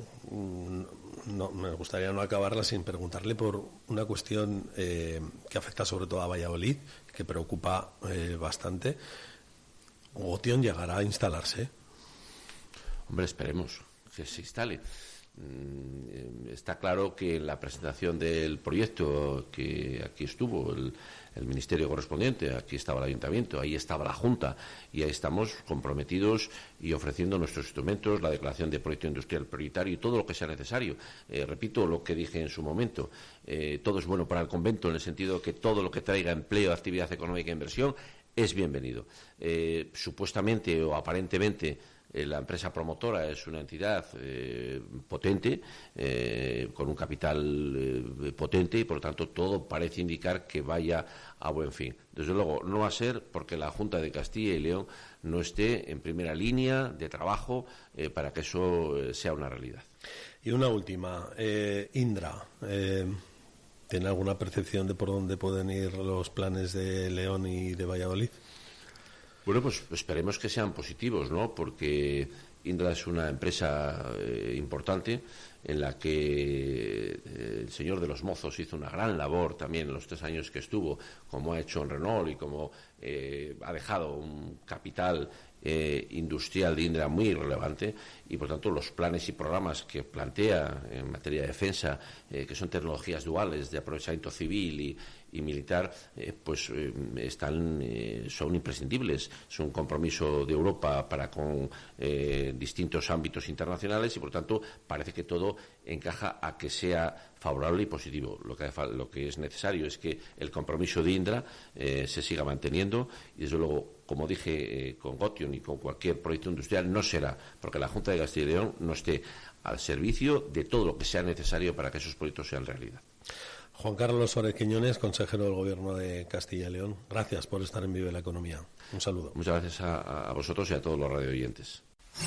no acabarla sin preguntarle por una cuestión que afecta sobre todo a Valladolid, que preocupa bastante. ¿Gotion llegará a instalarse? Hombre, esperemos que se instale. Está claro que en la presentación del proyecto, que aquí estuvo el ministerio correspondiente, aquí estaba el ayuntamiento, ahí estaba la Junta, y ahí estamos comprometidos y ofreciendo nuestros instrumentos, la declaración de proyecto industrial prioritario y todo lo que sea necesario. Repito lo que dije en su momento, todo es bueno para el convento, en el sentido que todo lo que traiga empleo, actividad económica e inversión es bienvenido. Supuestamente o aparentemente la empresa promotora es una entidad potente, con un capital potente, y por lo tanto todo parece indicar que vaya a buen fin. Desde luego no va a ser porque la Junta de Castilla y León no esté en primera línea de trabajo para que eso sea una realidad. Y una última, Indra, ¿tiene alguna percepción de por dónde pueden ir los planes de León y de Valladolid? Bueno, pues esperemos que sean positivos, ¿no? Porque Indra es una empresa importante en la que el señor de los Mozos hizo una gran labor también en los 3 años que estuvo, como ha hecho en Renault y como ha dejado un capital industrial de Indra muy relevante, y por tanto los planes y programas que plantea en materia de defensa, que son tecnologías duales de aprovechamiento civil y militar, son imprescindibles. Es un compromiso de Europa para con distintos ámbitos internacionales, y por tanto parece que todo encaja a que sea favorable y positivo. Lo que es necesario es que el compromiso de Indra se siga manteniendo, y desde luego, como dije, con Gotion y con cualquier proyecto industrial, no será porque la Junta de Castilla y León no esté al servicio de todo lo que sea necesario para que esos proyectos sean realidad. Juan Carlos Suárez Quiñones, consejero del Gobierno de Castilla y León, gracias por estar en Vive la Economía. Un saludo. Muchas gracias a vosotros y a todos los radioyentes.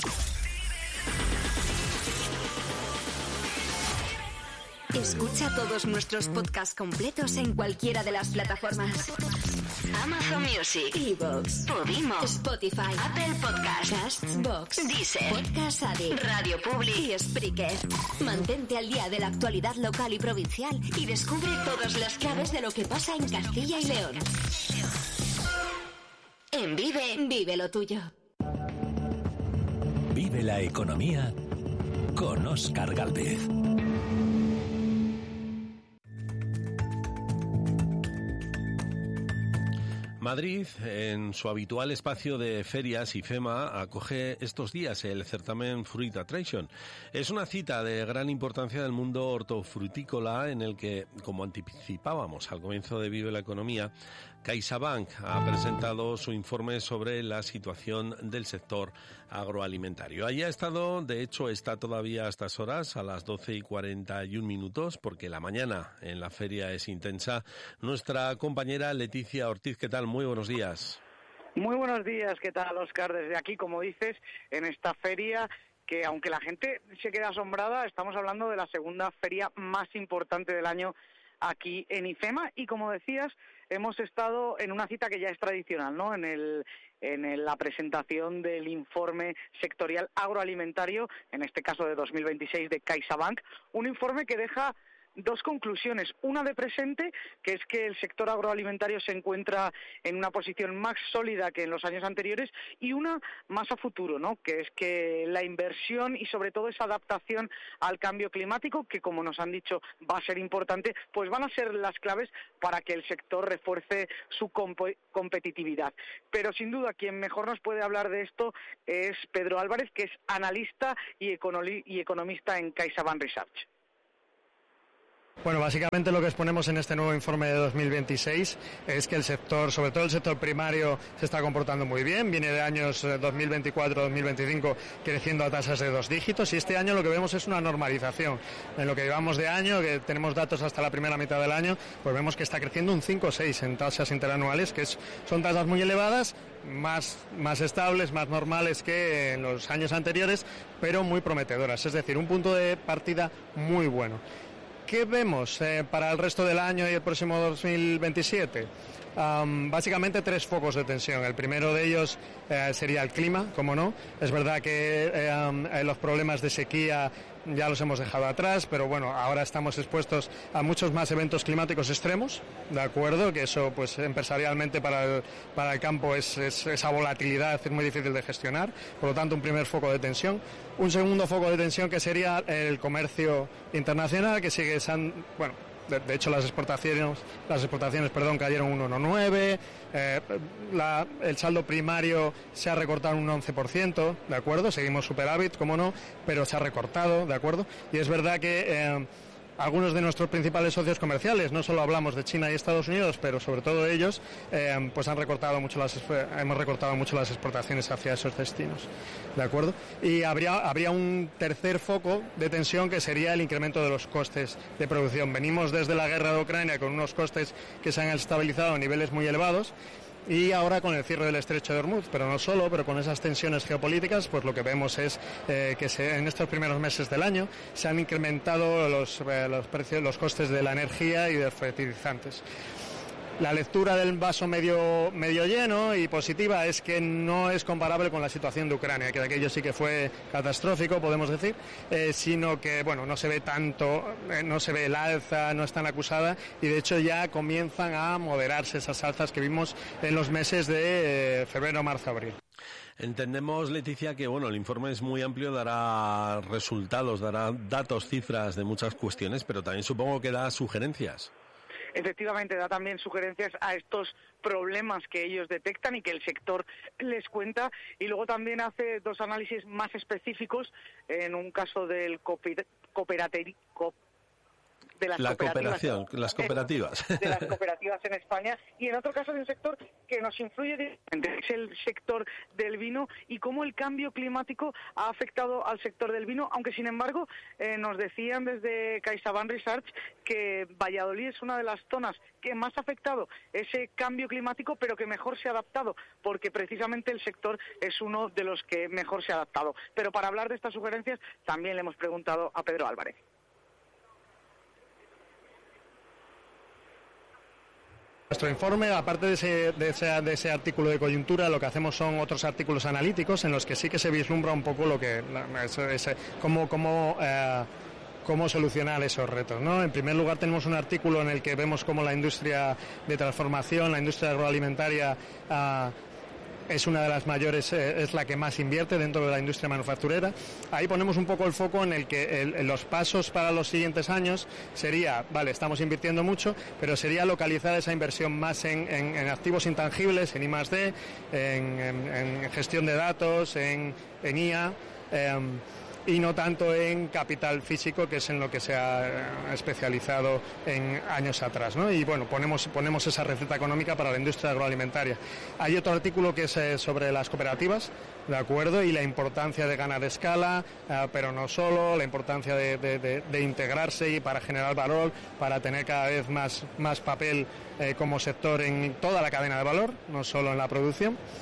Escucha todos nuestros podcasts completos en cualquiera de las plataformas: Amazon Music, iVoox, Podimo, Spotify, Apple Podcasts, Castbox, Deezer, Podcast Addict, Radio Public y Spreaker. Mantente al día de la actualidad local y provincial y descubre todas las claves de lo que pasa en Castilla y León. En Vive lo tuyo. Vive la economía con Óscar Gálvez. Madrid, en su habitual espacio de ferias, IFEMA, acoge estos días el certamen Fruit Attraction. Es una cita de gran importancia del mundo hortofrutícola en el que, como anticipábamos al comienzo de Vive la Economía, CaixaBank ha presentado su informe sobre la situación del sector agroalimentario. Allí ha estado, de hecho está todavía a estas horas, a las 12:41, porque la mañana en la feria es intensa, nuestra compañera Leticia Ortiz. ¿Qué tal? Muy buenos días. Muy buenos días, ¿qué tal, Óscar? Desde aquí, como dices, en esta feria que, aunque la gente se queda asombrada, estamos hablando de la segunda feria más importante del año aquí en IFEMA, y como decías, hemos estado en una cita que ya es tradicional, ¿no? En la presentación del informe sectorial agroalimentario, en este caso de 2026 de CaixaBank, un informe que deja dos conclusiones, una de presente, que es que el sector agroalimentario se encuentra en una posición más sólida que en los años anteriores, y una más a futuro, ¿no? Que es que la inversión y sobre todo esa adaptación al cambio climático, que como nos han dicho va a ser importante, pues van a ser las claves para que el sector refuerce su competitividad. Pero sin duda quien mejor nos puede hablar de esto es Pedro Álvarez, que es analista y economista en CaixaBank Research. Bueno, básicamente lo que exponemos en este nuevo informe de 2026 es que el sector, sobre todo el sector primario, se está comportando muy bien. Viene de años 2024-2025 creciendo a tasas de 2 dígitos, y este año lo que vemos es una normalización. En lo que llevamos de año, que tenemos datos hasta la primera mitad del año, pues vemos que está creciendo un 5 o 6 en tasas interanuales, que son tasas muy elevadas, más estables, más normales que en los años anteriores, pero muy prometedoras. Es decir, un punto de partida muy bueno. ¿Qué vemos para el resto del año y el próximo 2027? Básicamente 3 focos de tensión. El primero de ellos sería el clima, como no. Es verdad que los problemas de sequía ya los hemos dejado atrás, pero bueno, ahora estamos expuestos a muchos más eventos climáticos extremos, ¿de acuerdo? Que eso, pues empresarialmente para el campo esa volatilidad es muy difícil de gestionar, por lo tanto un primer foco de tensión. Un segundo foco de tensión que sería el comercio internacional, que sigue bueno, de hecho las exportaciones cayeron un 1,9, el saldo primario se ha recortado un 11%, ¿de acuerdo? Seguimos superávit, como no, pero se ha recortado, ¿de acuerdo? Y es verdad que algunos de nuestros principales socios comerciales, no solo hablamos de China y Estados Unidos, pero sobre todo ellos, pues hemos recortado mucho las exportaciones hacia esos destinos, ¿de acuerdo? Y habría un tercer foco de tensión, que sería el incremento de los costes de producción. Venimos desde la guerra de Ucrania con unos costes que se han estabilizado a niveles muy elevados, y ahora con el cierre del estrecho de Hormuz, pero no solo, pero con esas tensiones geopolíticas, pues lo que vemos es que en estos primeros meses del año se han incrementado los precios, los costes de la energía y de los fertilizantes. La lectura del vaso medio lleno y positiva es que no es comparable con la situación de Ucrania, que aquello sí que fue catastrófico, podemos decir, sino que bueno, no se ve tanto, no se ve el alza, no es tan acusada, y de hecho ya comienzan a moderarse esas alzas que vimos en los meses de febrero, marzo, abril. Entendemos, Leticia, que bueno, el informe es muy amplio, dará resultados, dará datos, cifras de muchas cuestiones, pero también supongo que da sugerencias. Efectivamente, da también sugerencias a estos problemas que ellos detectan y que el sector les cuenta, y luego también hace 2 análisis más específicos en un caso del de las cooperativas en España, y en otro caso de un sector que nos influye directamente, es el sector del vino, y cómo el cambio climático ha afectado al sector del vino, aunque sin embargo nos decían desde CaixaBank Research que Valladolid es una de las zonas que más ha afectado ese cambio climático, pero que mejor se ha adaptado, porque precisamente el sector es uno de los que mejor se ha adaptado. Pero para hablar de estas sugerencias también le hemos preguntado a Pedro Álvarez. Nuestro informe, aparte de ese artículo de coyuntura, lo que hacemos son otros artículos analíticos en los que sí que se vislumbra un poco cómo solucionar esos retos, ¿no? En primer lugar, tenemos un artículo en el que vemos cómo la industria de transformación, la industria agroalimentaria, es una de las mayores, es la que más invierte dentro de la industria manufacturera. Ahí ponemos un poco el foco en el que los pasos para los siguientes años sería, vale, estamos invirtiendo mucho, pero sería localizar esa inversión más en activos intangibles, en I+D, en gestión de datos, en IA, y no tanto en capital físico, que es en lo que se ha especializado en años atrás, ¿no? Y bueno, ponemos esa receta económica para la industria agroalimentaria. Hay otro artículo que es sobre las cooperativas, ¿de acuerdo? Y la importancia de ganar escala, pero no solo, la importancia de integrarse y para generar valor, para tener cada vez más papel como sector en toda la cadena de valor, no solo en la producción.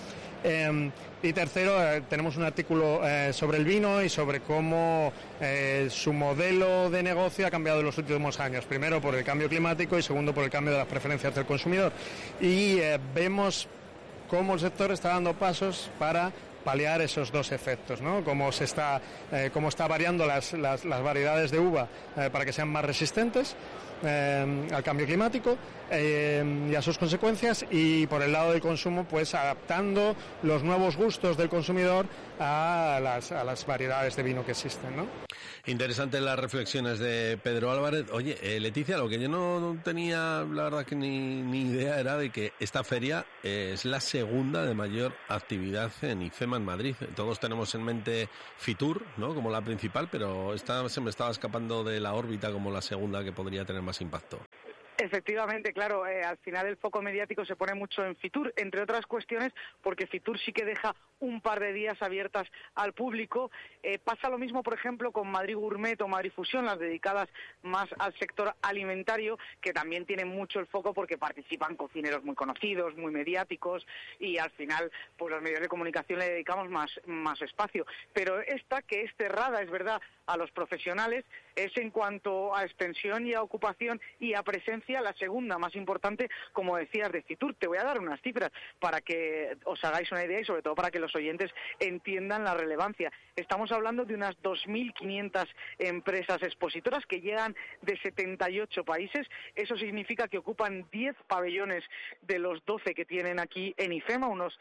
Y tercero, tenemos un artículo sobre el vino y sobre cómo su modelo de negocio ha cambiado en los últimos años. Primero por el cambio climático y segundo por el cambio de las preferencias del consumidor. Y vemos cómo el sector está dando pasos para paliar esos dos efectos, ¿no? Cómo está variando las variedades de uva para que sean más resistentes al cambio climático y a sus consecuencias, y por el lado del consumo, pues adaptando los nuevos gustos del consumidor a las variedades de vino que existen, ¿no? Interesantes las reflexiones de Pedro Álvarez. Oye, Leticia, lo que yo no tenía, la verdad, que ni idea era de que esta feria es la segunda de mayor actividad en IFEMA en Madrid. Todos tenemos en mente Fitur, ¿no?, como la principal, pero esta se me estaba escapando de la órbita como la segunda que podría tener más impacto. Efectivamente, claro, al final el foco mediático se pone mucho en Fitur, entre otras cuestiones porque Fitur sí que deja un par de días abiertas al público. Pasa lo mismo, por ejemplo, con Madrid Gourmet o Madrid Fusión, las dedicadas más al sector alimentario, que también tienen mucho el foco porque participan cocineros muy conocidos, muy mediáticos, y al final pues los medios de comunicación le dedicamos más espacio. Pero esta, que es cerrada, es verdad, a los profesionales, es en cuanto a extensión y a ocupación y a presencia la segunda más importante, como decías, de Fitur. Te voy a dar unas cifras para que os hagáis una idea y sobre todo para que los oyentes entiendan la relevancia. Estamos hablando de unas 2.500 empresas expositoras que llegan de 78 países. Eso significa que ocupan 10 pabellones de los 12 que tienen aquí en IFEMA, unos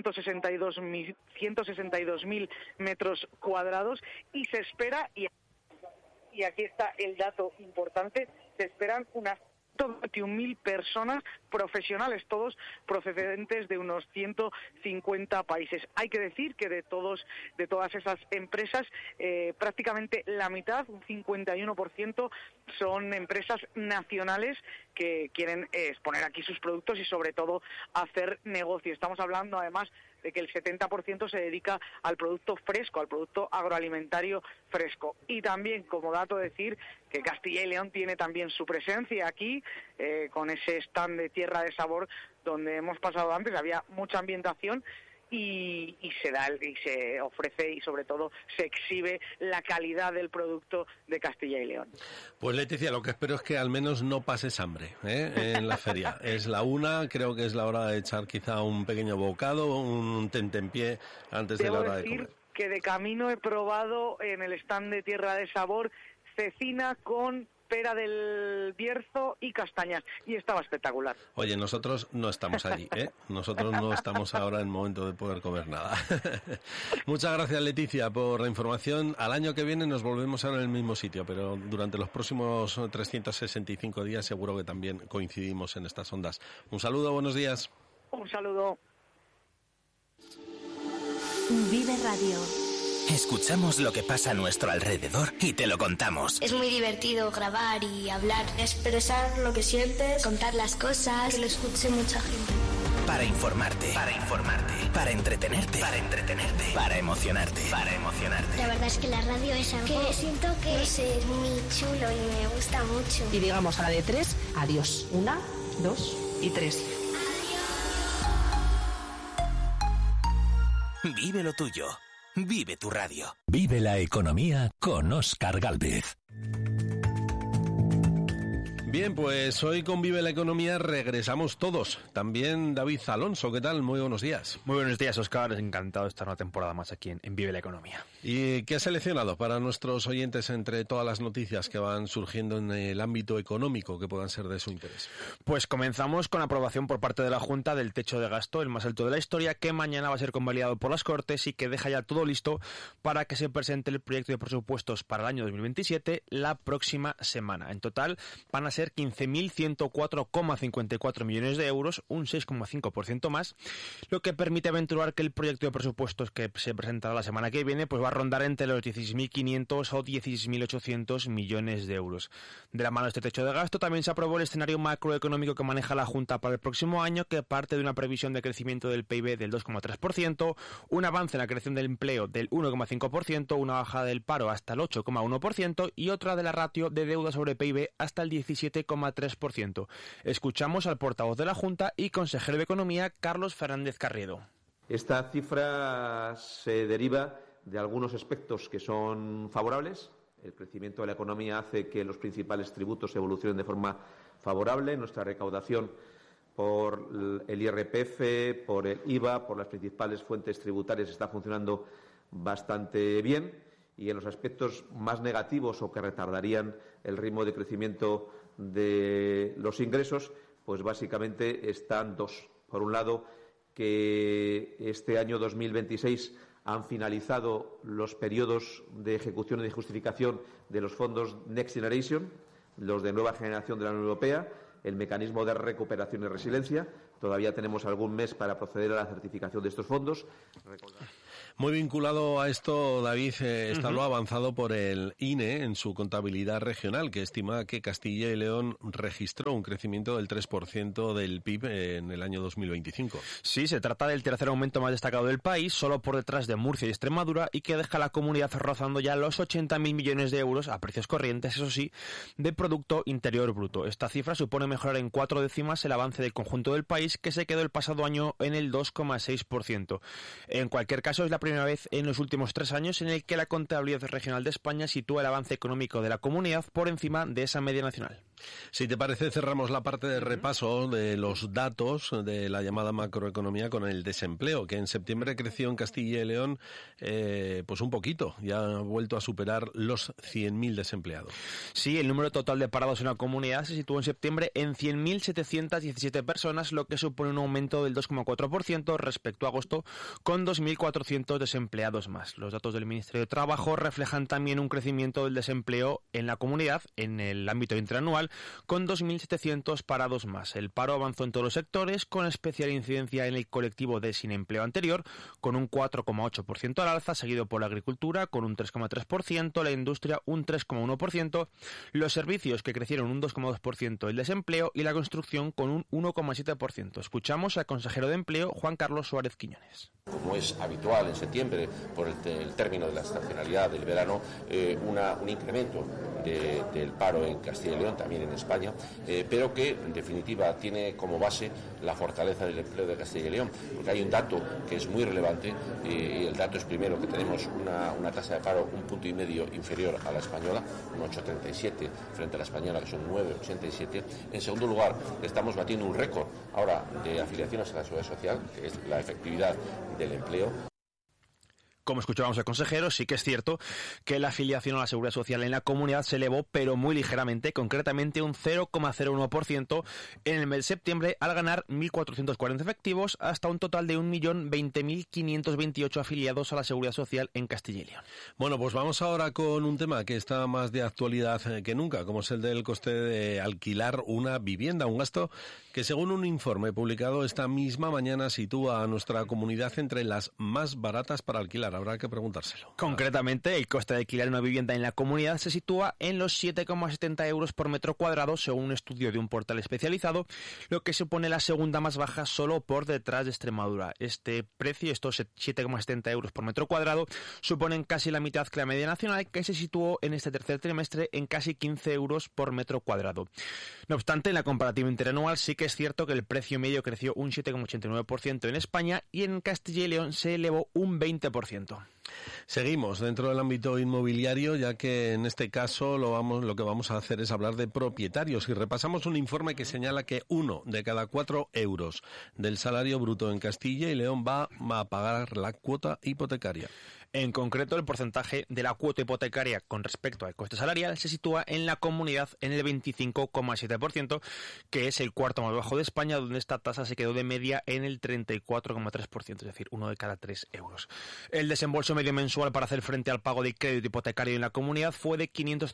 162.000 metros cuadrados, y se espera, y aquí está el dato importante, se esperan unas 21.000 personas profesionales, todos procedentes de unos 150 países. Hay que decir que de todas esas empresas, prácticamente la mitad, un 51%, son empresas nacionales que quieren exponer aquí sus productos y sobre todo hacer negocio. Estamos hablando además de que el 70% se dedica al producto fresco, al producto agroalimentario fresco. Y también, como dato, decir que Castilla y León tiene también su presencia aquí, con ese stand de Tierra de Sabor, donde hemos pasado antes, había mucha ambientación, y se ofrece y sobre todo se exhibe la calidad del producto de Castilla y León. Pues Leticia, lo que espero es que al menos no pases hambre en la feria. Es la una, creo que es la hora de echar quizá un pequeño bocado, un tentempié antes de la hora de comer. Debo decir que de camino he probado en el stand de Tierra de Sabor cecina con pera del Bierzo y castañas, y estaba espectacular. Oye, nosotros no estamos allí, ¿eh? Nosotros no estamos ahora en momento de poder comer nada. Muchas gracias, Leticia, por la información. Al año que viene nos volvemos ahora en el mismo sitio, pero durante los próximos 365 días seguro que también coincidimos en estas ondas. Un saludo, buenos días. Un saludo. Vive Radio. Escuchamos lo que pasa a nuestro alrededor y te lo contamos. Es muy divertido grabar y hablar, expresar lo que sientes, contar las cosas, que lo escuche mucha gente. Para informarte, para entretenerte, para emocionarte. La verdad es que la radio es algo que siento que es muy chulo y me gusta mucho. Y digamos a la de 3, adiós. 1, 2 y 3. Vive lo tuyo. Vive tu radio. Vive la economía con Óscar Gálvez. Bien, pues hoy con Vive la Economía regresamos todos. También David Alonso, ¿qué tal? Muy buenos días. Muy buenos días, Óscar. Encantado de estar una temporada más aquí en Vive la Economía. ¿Y qué has seleccionado para nuestros oyentes entre todas las noticias que van surgiendo en el ámbito económico que puedan ser de su interés? Pues comenzamos con aprobación por parte de la Junta del techo de gasto, el más alto de la historia, que mañana va a ser convalidado por las Cortes y que deja ya todo listo para que se presente el proyecto de presupuestos para el año 2027 la próxima semana. En total van a ser 15.104,54 millones de euros, un 6,5% más, lo que permite aventurar que el proyecto de presupuestos que se presentará la semana que viene pues va a rondar entre los 16.500 o 16.800 millones de euros. De la mano de este techo de gasto también se aprobó el escenario macroeconómico que maneja la Junta para el próximo año, que parte de una previsión de crecimiento del PIB del 2,3%, un avance en la creación del empleo del 1,5%, una bajada del paro hasta el 8,1% y otra de la ratio de deuda sobre PIB hasta el 17,3%. Escuchamos al portavoz de la Junta y consejero de Economía, Carlos Fernández Carriedo. Esta cifra se deriva de algunos aspectos que son favorables. El crecimiento de la economía hace que los principales tributos evolucionen de forma favorable. Nuestra recaudación por el IRPF, por el IVA, por las principales fuentes tributarias está funcionando bastante bien. Y en los aspectos más negativos o que retardarían el ritmo de crecimiento de los ingresos, pues básicamente están dos. Por un lado, que este año 2026 han finalizado los periodos de ejecución y de justificación de los fondos Next Generation, los de nueva generación de la Unión Europea, el mecanismo de recuperación y resiliencia. Todavía tenemos algún mes para proceder a la certificación de estos fondos. Muy vinculado a esto, David, está lo avanzado por el INE en su contabilidad regional, que estima que Castilla y León registró un crecimiento del 3% del PIB en el año 2025. Sí, se trata del tercer aumento más destacado del país, solo por detrás de Murcia y Extremadura, y que deja a la comunidad rozando ya los 80.000 millones de euros, a precios corrientes, eso sí, de Producto Interior Bruto. Esta cifra supone mejorar en 4 décimas el avance del conjunto del país, que se quedó el pasado año en el 2,6%. En cualquier caso, es la primera vez en los últimos 3 años en el que la contabilidad regional de España sitúa el avance económico de la comunidad por encima de esa media nacional. Si te parece, cerramos la parte de repaso de los datos de la llamada macroeconomía con el desempleo, que en septiembre creció en Castilla y León pues un poquito, ya ha vuelto a superar los 100.000 desempleados. Sí, el número total de parados en la comunidad se situó en septiembre en 100.717 personas, lo que supone un aumento del 2,4% respecto a agosto, con 2.400 desempleados más. Los datos del Ministerio de Trabajo reflejan también un crecimiento del desempleo en la comunidad en el ámbito interanual, con 2.700 parados más. El paro avanzó en todos los sectores, con especial incidencia en el colectivo de sin empleo anterior, con un 4,8% al alza, seguido por la agricultura, con un 3,3%, la industria un 3,1%, los servicios, que crecieron un 2,2%, el desempleo, y la construcción con un 1,7%. Escuchamos al consejero de Empleo, Juan Carlos Suárez Quiñones. Como es habitual en septiembre, por el término de la estacionalidad del verano, un incremento del paro en Castilla y León, también en España, pero que en definitiva tiene como base la fortaleza del empleo de Castilla y León, porque hay un dato que es muy relevante, y el dato es primero que tenemos una tasa de paro 1,5 puntos inferior a la española, un 8,37 frente a la española, que son 9,87. En segundo lugar, estamos batiendo un récord ahora de afiliaciones a la Seguridad Social, que es la efectividad del empleo. Como escuchábamos al consejero, sí que es cierto que la afiliación a la Seguridad Social en la comunidad se elevó, pero muy ligeramente, concretamente un 0,01% en el mes de septiembre, al ganar 1.440 efectivos, hasta un total de 1.020.528 afiliados a la Seguridad Social en Castilla y León. Bueno, pues vamos ahora con un tema que está más de actualidad que nunca, como es el del coste de alquilar una vivienda, un gasto que, según un informe publicado esta misma mañana, sitúa a nuestra comunidad entre las más baratas para alquilar. Habrá que preguntárselo. Concretamente, el coste de alquilar una vivienda en la comunidad se sitúa en los 7,70 euros por metro cuadrado, según un estudio de un portal especializado, lo que supone la segunda más baja solo por detrás de Extremadura. Este precio, estos 7,70 euros por metro cuadrado, suponen casi la mitad que la media nacional, que se situó en este tercer trimestre en casi 15 euros por metro cuadrado. No obstante, en la comparativa interanual sí que es cierto que el precio medio creció un 7,89% en España, y en Castilla y León se elevó un 20%. Seguimos dentro del ámbito inmobiliario, ya que en este caso lo que vamos a hacer es hablar de propietarios, y repasamos un informe que señala que 1 de cada 4 euros del salario bruto en Castilla y León va a pagar la cuota hipotecaria. En concreto, el porcentaje de la cuota hipotecaria con respecto al coste salarial se sitúa en la comunidad en el 25,7%, que es el cuarto más bajo de España, donde esta tasa se quedó de media en el 34,3%, es decir, 1 de cada 3 euros. El desembolso medio mensual para hacer frente al pago de crédito hipotecario en la comunidad fue de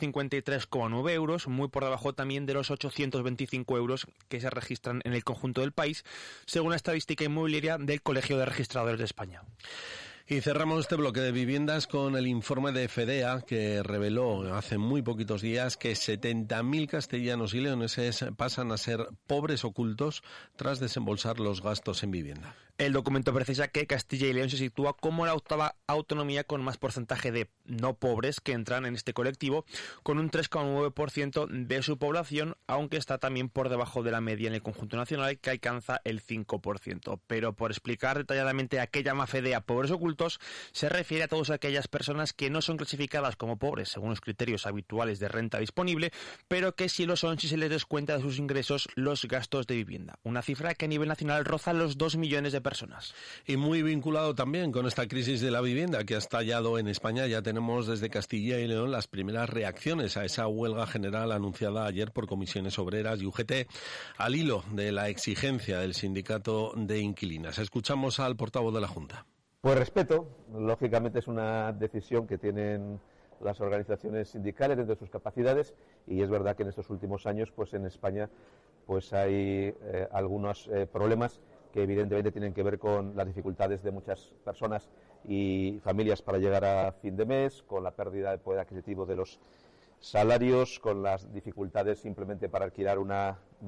553,9 euros, muy por debajo también de los 825 euros que se registran en el conjunto del país, según la estadística inmobiliaria del Colegio de Registradores de España. Y cerramos este bloque de viviendas con el informe de FEDEA, que reveló hace muy poquitos días que 70.000 castellanos y leoneses pasan a ser pobres ocultos tras desembolsar los gastos en vivienda. El documento precisa que Castilla y León se sitúa como la octava autonomía con más porcentaje de no pobres que entran en este colectivo, con un 3,9% de su población, aunque está también por debajo de la media en el conjunto nacional, que alcanza el 5%. Pero por explicar detalladamente a qué llama Fedea pobres ocultos, se refiere a todas aquellas personas que no son clasificadas como pobres según los criterios habituales de renta disponible, pero que sí lo son si se les descuenta de sus ingresos los gastos de vivienda. Una cifra que a nivel nacional roza los 2 millones de personas. Y muy vinculado también con esta crisis de la vivienda que ha estallado en España, ya tenemos desde Castilla y León las primeras reacciones a esa huelga general anunciada ayer por comisiones obreras y UGT al hilo de la exigencia del sindicato de inquilinas. Escuchamos al portavoz de la Junta. Pues respeto, lógicamente es una decisión que tienen las organizaciones sindicales dentro de sus capacidades, y es verdad que en estos últimos años pues en España pues hay algunos problemas que evidentemente tienen que ver con las dificultades de muchas personas y familias para llegar a fin de mes, con la pérdida de poder adquisitivo de los salarios, con las dificultades simplemente para alquilar una